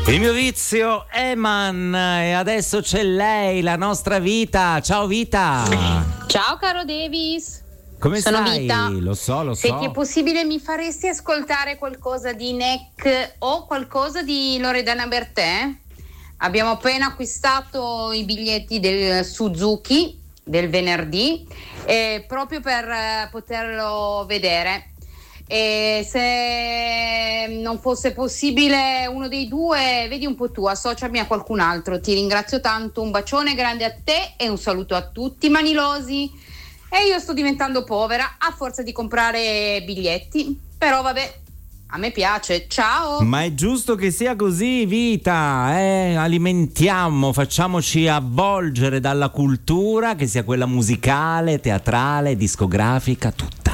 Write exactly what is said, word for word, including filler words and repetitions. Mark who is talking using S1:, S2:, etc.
S1: Il mio vizio Eman, e adesso c'è lei, la nostra Vita. Ciao Vita.
S2: Ciao caro Davis.
S1: Come
S2: Sono
S1: stai?
S2: Vita.
S1: Lo so, lo
S2: Se
S1: so.
S2: ti è possibile mi faresti ascoltare qualcosa di Neck o qualcosa di Loredana Bertè? Abbiamo appena acquistato i biglietti del Suzuki del venerdì eh, proprio per eh, poterlo vedere. E se non fosse possibile uno dei due, vedi un po' tu, associami a qualcun altro. Ti ringrazio tanto, un bacione grande a te e un saluto a tutti manilosi. E io sto diventando povera a forza di comprare biglietti, però vabbè, a me piace. Ciao.
S1: Ma è giusto che sia così, Vita, eh? Alimentiamo, facciamoci avvolgere dalla cultura, che sia quella musicale, teatrale, discografica, tutta.